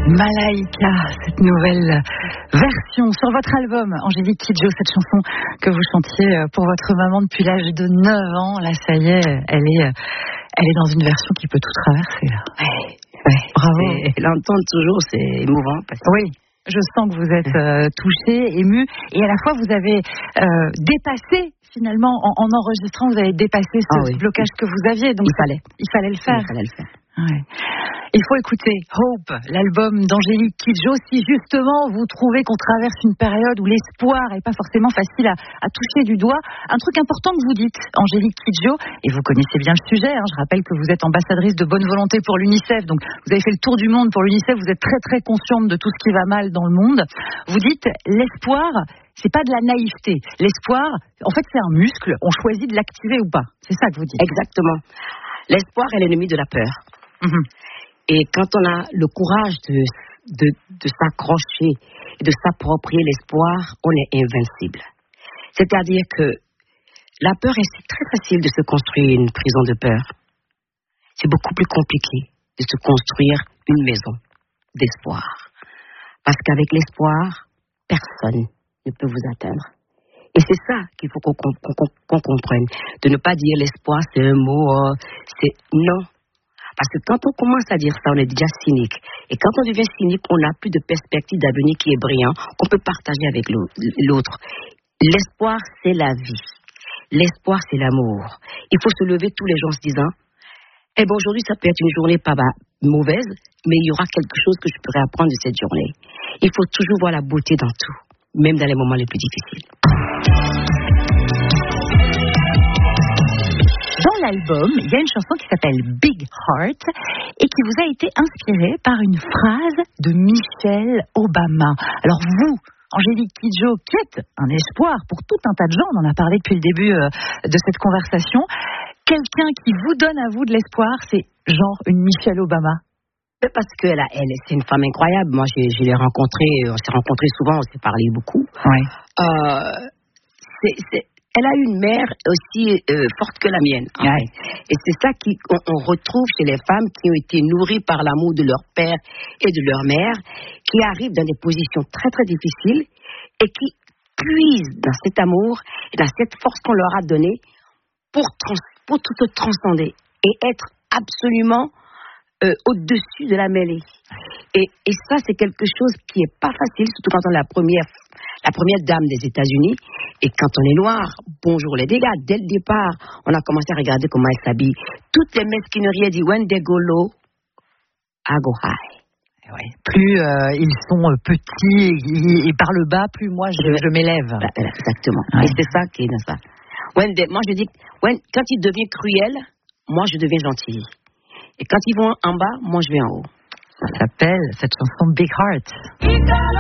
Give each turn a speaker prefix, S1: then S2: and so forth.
S1: Malaika, cette nouvelle version sur votre album, Angélique Kidjo, cette chanson que vous chantiez pour votre maman depuis l'âge de 9 ans. Là, ça y est, elle est dans une version qui peut tout traverser. Là.
S2: Ouais.
S1: Bravo.
S2: Et l'entendre toujours, c'est émouvant. Parce que...
S1: Oui, je sens que vous êtes touché, ému, et à la fois vous avez dépassé. Finalement, en enregistrant, vous avez dépassé ce blocage que vous aviez. Donc il fallait le faire. Ouais. Il faut écouter Hope, l'album d'Angélique Kidjo, si justement vous trouvez qu'on traverse une période où l'espoir n'est pas forcément facile à toucher du doigt. Un truc important que vous dites, Angélique Kidjo, et vous connaissez bien le sujet, je rappelle que vous êtes ambassadrice de bonne volonté pour l'UNICEF, donc vous avez fait le tour du monde pour l'UNICEF, vous êtes très très consciente de tout ce qui va mal dans le monde. Vous dites, l'espoir, c'est pas de la naïveté. L'espoir, en fait, c'est un muscle, on choisit de l'activer ou pas. C'est ça que vous dites.
S2: Exactement. L'espoir est l'ennemi de la peur. Et quand on a le courage de s'accrocher et de s'approprier l'espoir, on est invincible. C'est-à-dire que la peur, c'est très facile de se construire une prison de peur. C'est beaucoup plus compliqué de se construire une maison d'espoir. Parce qu'avec l'espoir, personne ne peut vous atteindre. Et c'est ça qu'il faut qu'on comprenne. De ne pas dire l'espoir, c'est un mot, non. Parce que quand on commence à dire ça, on est déjà cynique. Et quand on devient cynique, on n'a plus de perspective d'avenir qui est brillant, qu'on peut partager avec l'autre. L'espoir, c'est la vie. L'espoir, c'est l'amour. Il faut se lever tous les jours en se disant, aujourd'hui, ça peut être une journée pas mauvaise, mais il y aura quelque chose que je pourrais apprendre de cette journée. Il faut toujours voir la beauté dans tout, même dans les moments les plus difficiles.
S1: Dans l'album, il y a une chanson qui s'appelle Big Heart et qui vous a été inspirée par une phrase de Michelle Obama. Alors vous, Angélique Kidjo, qui êtes un espoir pour tout un tas de gens, on en a parlé depuis le début de cette conversation, quelqu'un qui vous donne à vous de l'espoir, c'est genre une Michelle Obama.
S2: Parce qu'elle c'est une femme incroyable. Moi, je l'ai rencontrée, on s'est rencontrés souvent, on s'est parlé beaucoup.
S1: Ouais.
S2: Elle a une mère aussi forte que la mienne.
S1: Ouais.
S2: Et c'est ça qu'on retrouve chez les femmes qui ont été nourries par l'amour de leur père et de leur mère, qui arrivent dans des positions très très difficiles et qui puisent dans cet amour et dans cette force qu'on leur a donnée pour tout se transcender et être absolument au-dessus de la mêlée. Et ça, c'est quelque chose qui est pas facile, surtout quand on est la première dame des États-Unis. Et quand on est noir, bonjour les dégâts. Dès le départ, on a commencé à regarder comment elle s'habille. Toutes les mesquineries, elle dit when they go low, I go high.
S1: Ouais. Plus ils sont petits et par le bas, plus moi je m'élève.
S2: Exactement.
S1: Ouais.
S2: Et c'est ça qui est dans ça. Moi je dis, quand ils deviennent cruels, moi je deviens gentille. Et quand ils vont en bas, moi je vais en haut.
S1: Ça s'appelle cette chanson Big Heart.